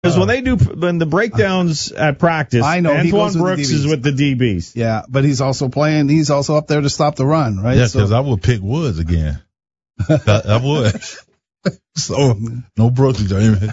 Because when the breakdowns at practice, I know, Antoine Brooks is with the DBs. Yeah, but he's also up there to stop the run, right? Yeah, because I would pick Woods again. I would. So, no Brooks, Jamie.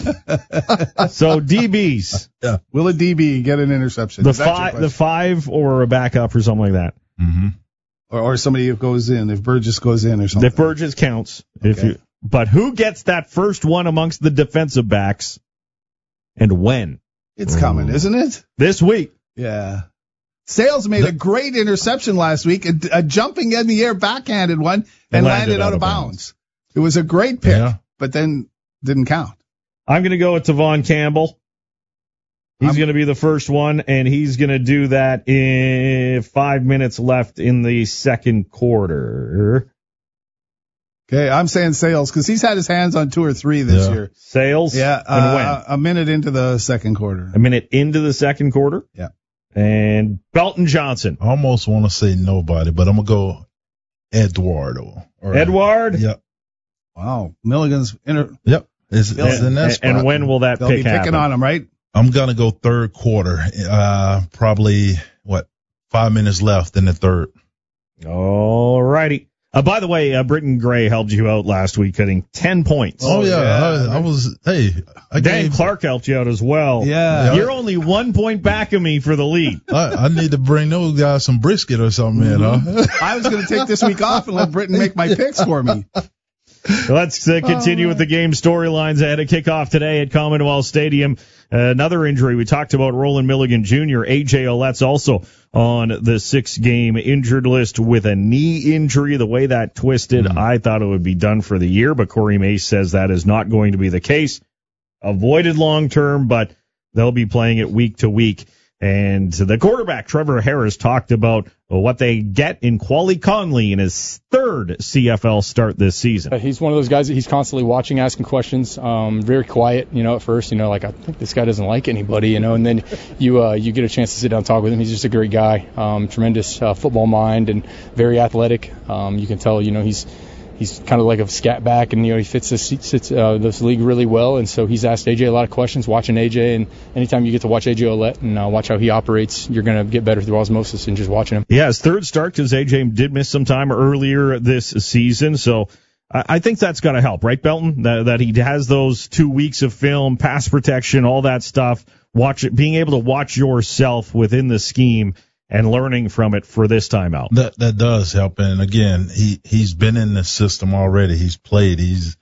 So, DBs. Yeah. Will a DB get an interception? The five or a backup or something like that? Mm-hmm. Or somebody who goes in, if Burgess goes in or something. If Burgess counts. Okay. But who gets that first one amongst the defensive backs and when? It's coming, isn't it? This week. Yeah. Sales made a great interception last week, a jumping in the air backhanded one, and landed out of bounds. It was a great pick, but then didn't count. I'm going to go with Tavon Campbell. He's going to be the first one, and he's going to do that in 5 minutes left in the second quarter. Okay, I'm saying Sales because he's had his hands on 2 or 3 this year. Sales? Yeah. And when? A minute into the second quarter. A minute into the second quarter? Yeah. And Belton Johnson. I almost want to say nobody, but I'm going to go Eduardo. Edward? Yep. Wow. Milligan's Yep. It's in that spot. And when will that They'll pick be picking happen? on him, right? I'm going to go third quarter. Probably, 5 minutes left in the third. All righty. By the way, Britton Gray helped you out last week, getting 10 points. Oh, yeah. I was, Dan Clark helped you out as well. Yeah. You're only 1 point back of me for the lead. I need to bring those guys some brisket or something, I was going to take this week off and let Britton make my picks for me. Let's continue with the game storylines ahead of kickoff today at Commonwealth Stadium. Another injury. We talked about Roland Milligan Jr. A.J. Ouellette's also on the 6-game injured list with a knee injury. The way that twisted, I thought it would be done for the year, but Corey Mace says that is not going to be the case. Avoided long term, but they'll be playing it week to week. And the quarterback, Trevor Harris, talked about what they get in Quali Conley in his third CFL start this season. He's one of those guys that he's constantly watching, asking questions, very quiet, at first, I think this guy doesn't like anybody, and then you get a chance to sit down and talk with him. He's just a great guy, tremendous football mind and very athletic. You can tell, he's kind of like a scat back, and he fits this league really well. And so he's asked AJ a lot of questions. Watching AJ, and anytime you get to watch AJ Ouellette and watch how he operates, you're going to get better through osmosis and just watching him. Yeah, his third start because AJ did miss some time earlier this season, so I think that's going to help, right, Belton? That he has those 2 weeks of film, pass protection, all that stuff. Being able to watch yourself within the scheme and learning from it for this time out. That does help. And again, he's been in the system already. He's played. He's,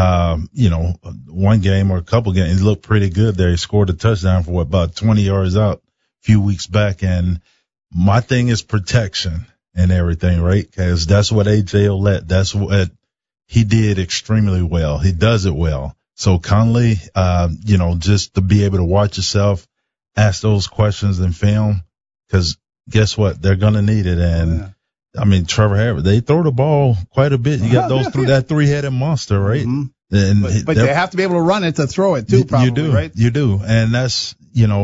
one game or a couple games. He looked pretty good there. He scored a touchdown for about 20 yards out a few weeks back. And my thing is protection and everything, right? Cause that's what AJ Ouellette, that's what he did extremely well. He does it well. So Conley, just to be able to watch yourself, ask those questions in film, cause guess what? They're going to need it. And Trevor Harris, they throw the ball quite a bit. You got that 3-headed monster, right? Mm-hmm. And but they have to be able to run it to throw it too, probably, you do, right? You do. And that's,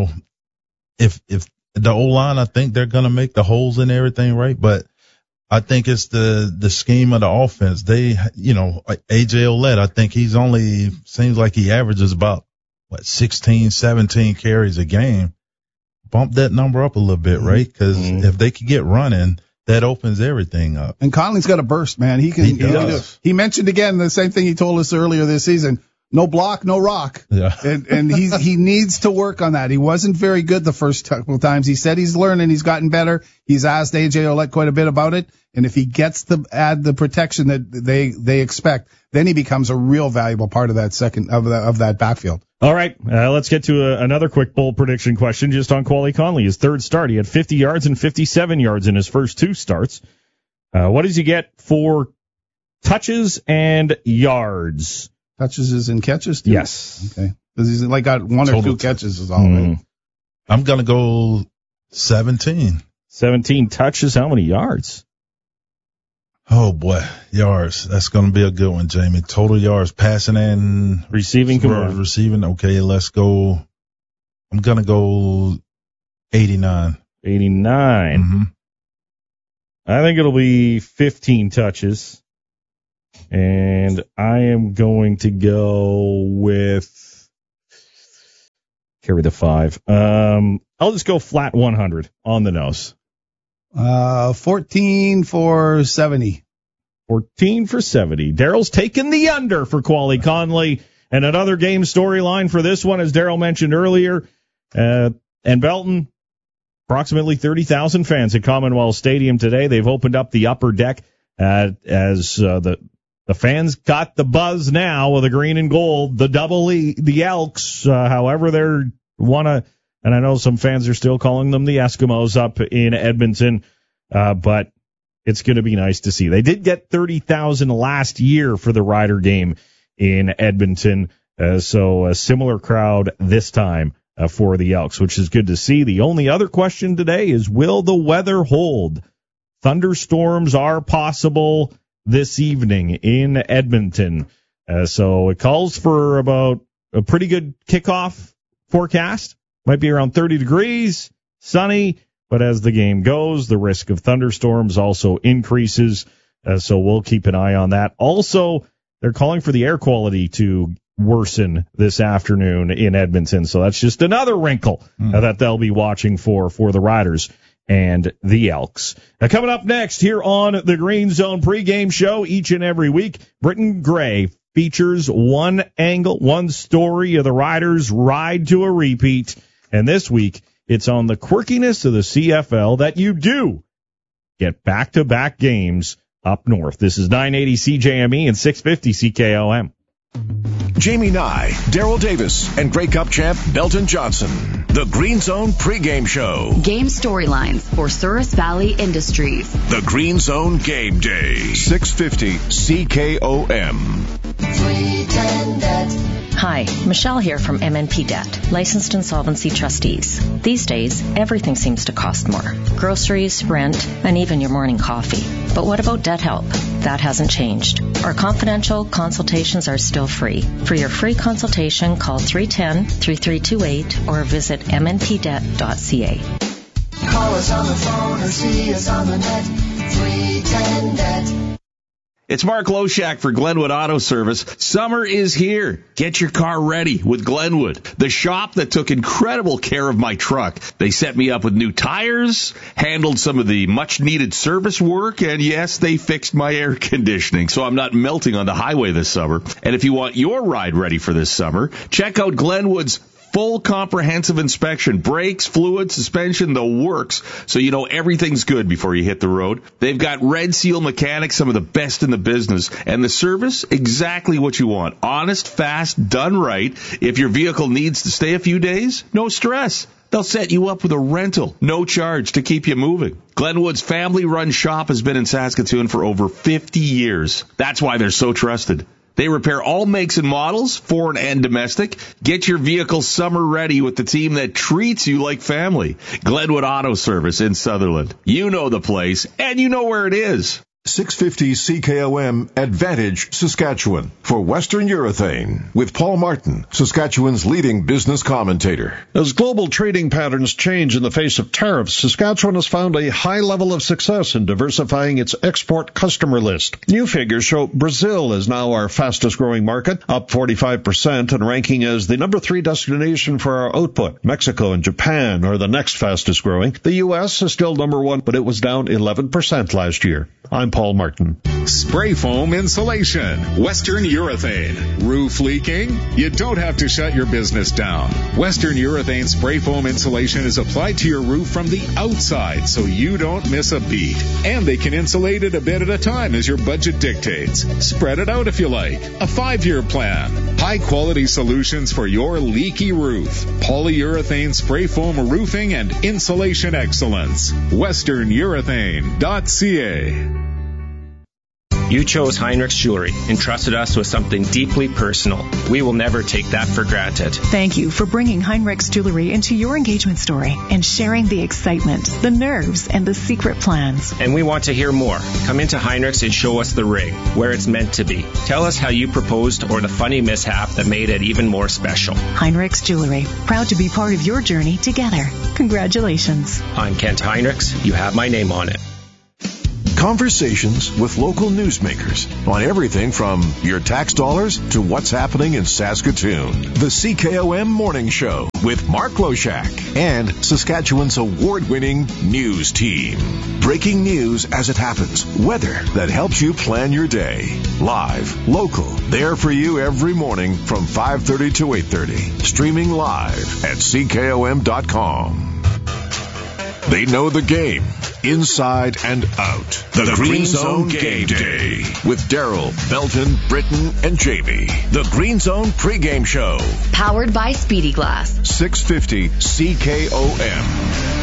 if the O-line, I think they're going to make the holes and everything, right? But I think it's the scheme of the offense. They, AJ Ouellette, I think seems like he averages about 16, 17 carries a game. Bump that number up a little bit, right? Because if they could get running, that opens everything up. And Conley's got a burst, man. He can. He mentioned again the same thing he told us earlier this season. No block, no rock. Yeah. And he needs to work on that. He wasn't very good the first couple of times. He said he's learning. He's gotten better. He's asked AJ Ouellette quite a bit about it. And if he gets to add the protection that they expect, then he becomes a real valuable part of that that backfield. All right, let's get to another quick bold prediction question just on Quali Conley. His third start, he had 50 yards and 57 yards in his first 2 starts. What does he get for touches and yards? Touches is in catches too? Yes. Okay. Because he's got 1 or 2 catches is all, right? I'm going to go 17. 17 touches, how many yards? Oh, boy, yards. That's going to be a good one, Jamie. Total yards, passing and receiving. Receiving, okay, let's go. I'm going to go 89. 89. Mm-hmm. I think it'll be 15 touches. And I am going to go with carry the 5. I'll just go flat 100 on the nose. 14 for 70. 14 for 70. Daryl's taking the under for Quali Conley. And another game storyline for this one, as Daryl mentioned earlier, and Belton, approximately 30,000 fans at Commonwealth Stadium today. They've opened up the upper deck as the fans got the buzz now with the green and gold, the double E, the Elks, however they're and I know some fans are still calling them the Eskimos up in Edmonton, but it's going to be nice to see. They did get 30,000 last year for the Rider game in Edmonton, so a similar crowd this time for the Elks, which is good to see. The only other question today is, will the weather hold? Thunderstorms are possible this evening in Edmonton, so it calls for about a pretty good kickoff forecast. Might be around 30 degrees, sunny, but as the game goes, the risk of thunderstorms also increases, so we'll keep an eye on that. Also, they're calling for the air quality to worsen this afternoon in Edmonton, so that's just another wrinkle that they'll be watching for the Riders and the Elks. Now, coming up next here on the Green Zone pregame show each and every week, Britton Gray features one angle, one story of the Riders' ride to a repeat. And this week, it's on the quirkiness of the CFL that you do get back-to-back games up north. This is 980 CJME and 650 CKOM. Jamie Nye, Daryl Davis, and Grey Cup champ Belton Johnson. The Green Zone pregame show. Game storylines for Souris Valley Industries. The Green Zone Game Day. 650 CKOM. 310 Debt. Hi, Michelle here from MNP Debt, licensed insolvency trustees. These days, everything seems to cost more. Groceries, rent, and even your morning coffee. But what about debt help? That hasn't changed. Our confidential consultations are still free. For your free consultation, call 310-3328 or visit mnpdebt.ca. Call us on the phone or see us on the net. 310 Debt. It's Mark Loshak for Glenwood Auto Service. Summer is here. Get your car ready with Glenwood, the shop that took incredible care of my truck. They set me up with new tires, handled some of the much-needed service work, and yes, they fixed my air conditioning, so I'm not melting on the highway this summer. And if you want your ride ready for this summer, check out Glenwood's full comprehensive inspection, brakes, fluid, suspension, the works, so you know everything's good before you hit the road. They've got Red Seal mechanics, some of the best in the business, and the service, exactly what you want. Honest, fast, done right. If your vehicle needs to stay a few days, no stress. They'll set you up with a rental, no charge to keep you moving. Glenwood's family-run shop has been in Saskatoon for over 50 years. That's why they're so trusted. They repair all makes and models, foreign and domestic. Get your vehicle summer ready with the team that treats you like family. Glenwood Auto Service in Sutherland. You know the place, and you know where it is. 650 CKOM Advantage, Saskatchewan, for Western Urethane, with Paul Martin, Saskatchewan's leading business commentator. As global trading patterns change in the face of tariffs, Saskatchewan has found a high level of success in diversifying its export customer list. New figures show Brazil is now our fastest growing market, up 45% and ranking as the number 3 destination for our output. Mexico and Japan are the next fastest growing. The U.S. is still number 1, but it was down 11% last year. I'm Paul Martin. Spray foam insulation, Western Urethane. Roof leaking? You don't have to shut your business down. Western Urethane spray foam insulation is applied to your roof from the outside so you don't miss a beat. And they can insulate it a bit at a time as your budget dictates. Spread it out if you like. A 5-year plan. High quality solutions for your leaky roof. Polyurethane spray foam roofing and insulation excellence. WesternUrethane.ca. You chose Heinrichs Jewelry and trusted us with something deeply personal. We will never take that for granted. Thank you for bringing Heinrichs Jewelry into your engagement story and sharing the excitement, the nerves, and the secret plans. And we want to hear more. Come into Heinrichs and show us the ring, where it's meant to be. Tell us how you proposed or the funny mishap that made it even more special. Heinrichs Jewelry, proud to be part of your journey together. Congratulations. I'm Kent Heinrichs. You have my name on it. Conversations with local newsmakers on everything from your tax dollars to what's happening in Saskatoon. The CKOM Morning Show with Mark Loshak and Saskatchewan's award-winning news team. Breaking news as it happens. Weather that helps you plan your day. Live, local, there for you every morning from 5:30 to 8:30. Streaming live at CKOM.com. They know the game, inside and out. The Green Zone Game Day with Daryl, Belton, Britton, and Jamie. The Green Zone pregame show. Powered by Speedy Glass. 650 CKOM.